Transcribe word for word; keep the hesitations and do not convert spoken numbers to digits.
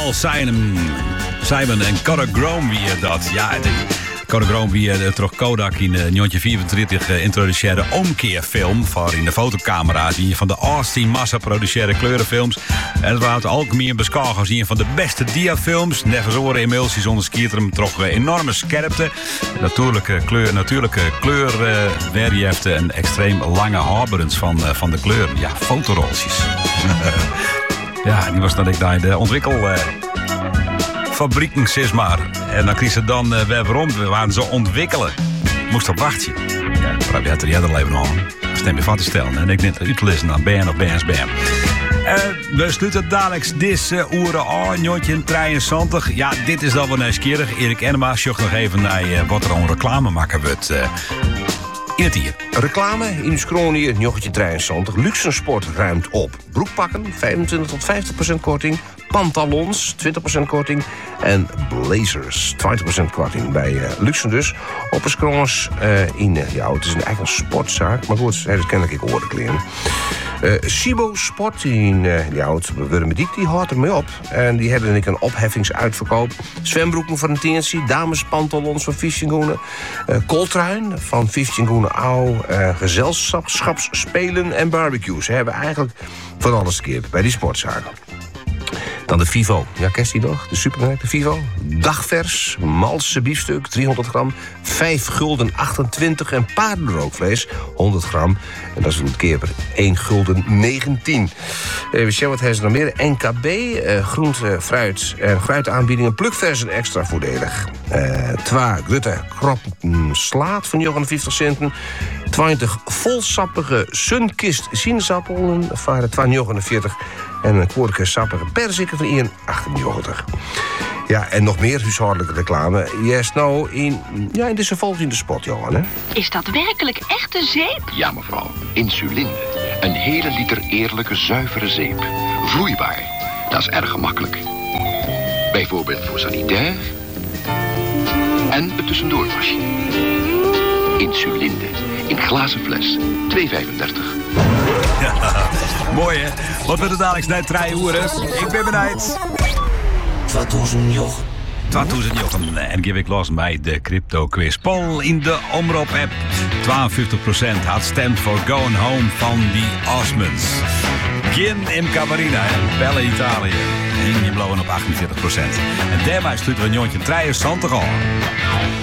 Paul Simon, Simon en Connor Grome weer dat. Ja, de, Connor Grome weer terug Kodak in negentien vierentwintig uh, introduceerde omkeerfilm voor in de fotocamera's. Een van de Austin massa produceerde kleurenfilms. En het was algemeen beschouwd als een van de beste diafilms. Nergens emulsies zonder skiertrum toch uh, enorme scherpte. Natuurlijke kleur, natuurlijke kleurvariëfte uh, en extreem lange haberens van, uh, van de kleuren. Ja, fotorolsjes. Ja, die was dan ik daar de ontwikkel... Uh, fabrieken, zeg maar. En dan kreeg ze dan uh, weer waarom. We waren zo ontwikkelen. Moest op wachten. Ja, probeer het er eerder leven nog. Stem je van te stellen. En ik net uit te lezen naar bam of bam, bam. Uh, we sluiten dadelijk deze uren aan, negentien drieënzestig. Ja, dit is dan wel nieuwsgierig. Erik Enema zocht nog even naar uh, wat er aan reclame maken wordt. Uh, in het hier. Reclame in Scronië, negentien drieënzestig. Luxensport ruimt op. Broekpakken, vijfentwintig tot vijftig procent korting. Pantalons, twintig procent korting. En blazers, twintig procent korting. Bij uh, Luxen dus. Op een Scrons uh, in... Uh, ja, het is eigenlijk een sportzaak. Maar goed, dat ken ik oordekleren. Uh, Sibo Sport in uh, ja, het Wurmediek, die houdt ermee op. En die hebben ik een opheffingsuitverkoop. Zwembroeken van een tientje, damespantalons van vijftien goenen. Uh, kooltruin van vijftien goenen ouw. Uh, gezelschapsspelen en barbecues. Ze hebben eigenlijk van alles keer bij die sportzaken. Dan de Vivo. Ja, kent die nog? De supermarkt, de Vivo. Dagvers, malse biefstuk, driehonderd gram. vijf gulden achtentwintig. En paardenrookvlees, honderd gram. En dat is een keer per één gulden negentien. Even zien wat hebben ze nog meer. N K B, uh, groente, fruit en fruitaanbiedingen. Plukversen extra voordelig. Uh, Twa Grutte krop slaat van negenenvijftig centen. twintig volsappige Sunkist sinaasappelen van twee negenenveertig. En een kwartje sappige perziken van één achtennegentig. Ja, en nog meer huishoudelijke reclame. Yes, nou, in, ja, in deze volgt in de spot, Johan, hè? Is dat werkelijk echte zeep? Ja, mevrouw. Insulinde. Een hele liter eerlijke, zuivere zeep. Vloeibaar. Dat is erg gemakkelijk. Bijvoorbeeld voor sanitair. En het tussendoorwasje. Insulinde. In glazen fles. twee vijfendertig. Ja, mooi hè. Wat wordt het dadelijk net drie uur? Ik ben benieuwd. tweeduizend negen. tweeduizend negen. En geef ik los bij de crypto quiz. Paul in de omroep app. tweeënvijftig procent had stemd voor Going Home van die Osmonds. Gin in Camarina, Belle Italië. Hing die blauwen op achtenveertig procent. En daarmee sluiten we negentien drieënzestig al.